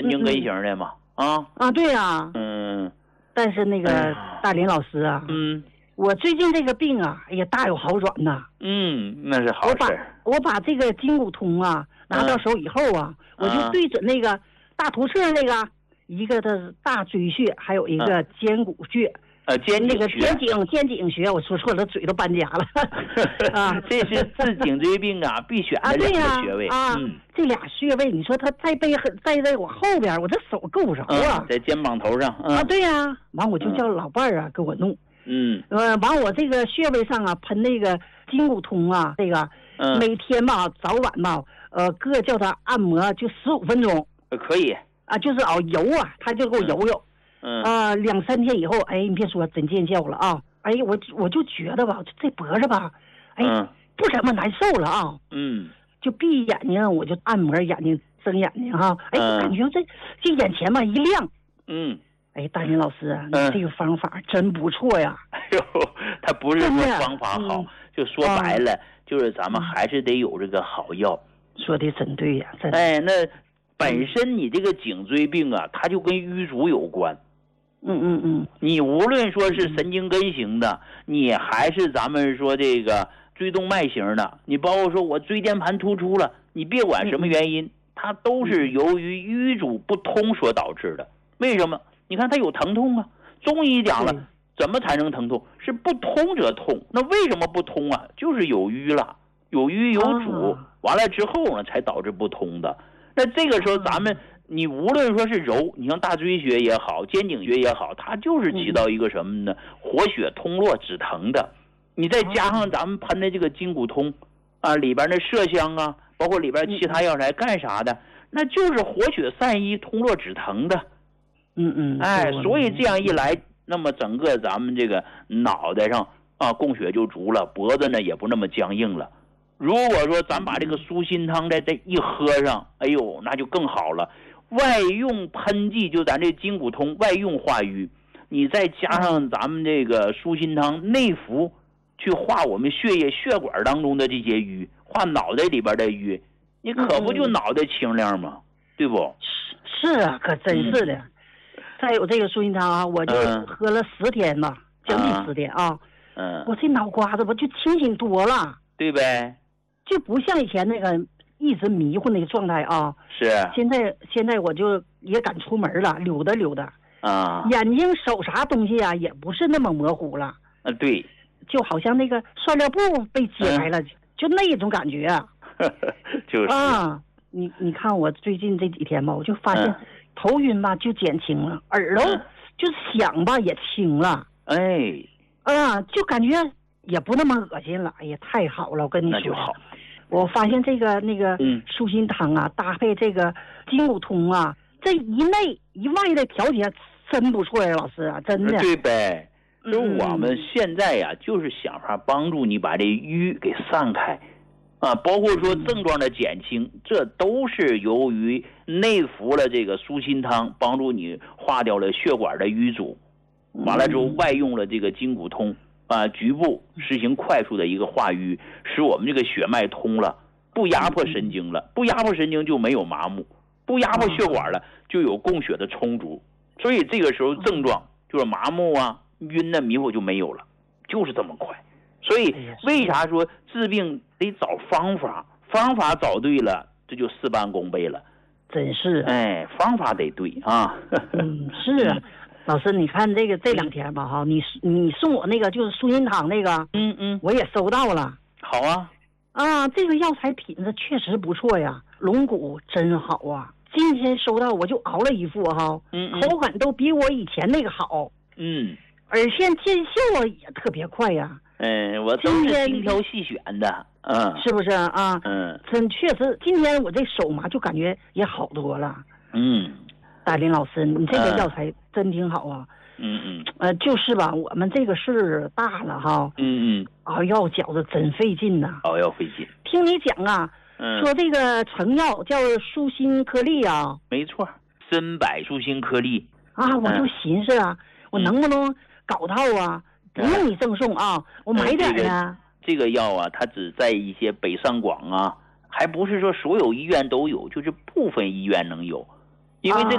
经根型的嘛， 对呀，但是那个大林老师啊，我最近这个病啊，哎呀，大有好转呐。 那是好事。 我把这个筋骨通啊拿到手以后啊，我就对准那个大图册那个一个的大椎穴，还有一个肩骨穴。肩颈穴，我说错了，嘴都搬家了。 这是治颈椎病啊必选的两个穴位这俩穴位，你说他在我后边，我这手够不着啊， 在肩膀头上对呀，完我就叫老伴儿给我弄。完我这个穴位上啊喷那个筋骨通啊，这个每天吧早晚吧各叫他按摩就15分钟， 可以就是油啊，他就给我油。2-3天以后，哎，你别说，真见效了啊！哎，我就觉得吧，这脖子吧，哎，不怎么难受了啊。就闭眼睛，我就按摩眼睛，睁眼睛哈，哎，感觉这眼前吧一亮。哎，大林老师啊，你这个方法真不错呀。 哎呦，他不是说方法好，就说白了，就是咱们还是得有这个好药。 说的真对呀，真。 哎，那本身你这个颈椎病啊，它就跟瘀阻有关。你无论说是神经根型的，你还是咱们说这个椎动脉型的，你包括说我椎间盘突出了，你别管什么原因，它都是由于瘀阻不通所导致的。为什么？你看它有疼痛啊，中医讲了，怎么才能疼痛？是不通则痛。那为什么不通啊？就是有瘀了，有瘀有阻，完了之后呢，才导致不通的。那这个时候咱们。你无论说是揉，你像大椎穴也好，肩颈穴也好，它就是起到一个什么呢？活血通络止疼的。你再加上咱们喷的这个筋骨通里边的麝香啊，包括里边其他药材干啥的，那就是活血散瘀、通络止疼的。所以这样一来，那么整个咱们这个脑袋上供血就足了，脖子呢也不那么僵硬了。如果说咱把这个舒心汤在这一喝上，哎呦，那就更好了。外用喷剂就咱这筋骨通外用化瘀，你再加上咱们这个舒心汤内服，去化我们血液血管当中的这些瘀，化脑袋里边的淤，你可不就脑袋清亮吗？对不？ 是啊，可真是的。再有这个舒心汤啊，我就喝了10天吧，将近10天啊。我这脑瓜子我就清醒多了， 对呗？ 就不像以前那个一直迷糊那个状态啊。 是。 现在我就也敢出门了，溜达溜达眼睛手啥东西啊也不是那么模糊了。 对。 就好像那个塑料布被揭开了，就那种感觉。 就是你看我最近这几天吧，我就发现头晕吧就减轻了，耳朵就是响吧也轻了。就感觉也不那么恶心了。哎呀，太好了，我跟你说。 那就好。 我发现这个那个舒心汤啊，搭配这个筋骨通啊，这一内一外的调节真不错呀，老师啊，真的。 对呗。就我们现在呀，就是想法帮助你把这瘀给散开包括说症状的减轻，这都是由于内服了这个舒心汤，帮助你化掉了血管的瘀阻，完了之后外用了这个筋骨通局部实行快速的一个化瘀，使我们这个血脉通了，不压迫神经了，不压迫神经就没有麻木，不压迫血管了就有供血的充足，所以这个时候症状就是麻木晕迷糊就没有了，就是这么快。所以为啥说治病得找方法，方法找对了，这就事半功倍了。 真是方法得对啊。 是啊。老师，你看这2天吧你送我那个就是舒心汤那个，我也收到了。 好啊。 这个药材品质确实不错呀，龙骨真好啊。今天收到我就熬了一副口感都比我以前那个好。而且见效也特别快呀。 我都是精挑细选的。 是不是啊？真确实，今天我这手嘛就感觉也好多了。大林老师，你这个药材真挺好啊。就是吧，我们这个事儿大了熬药饺子真费劲呐。 熬药费劲。 听你讲说这个成药叫舒心颗粒啊。 没错，参柏舒心颗粒我就寻思我能不能搞套不用你赠送我买点呢。 这个药它只在一些北上广还不是说所有医院都有，就是部分医院能有，因为这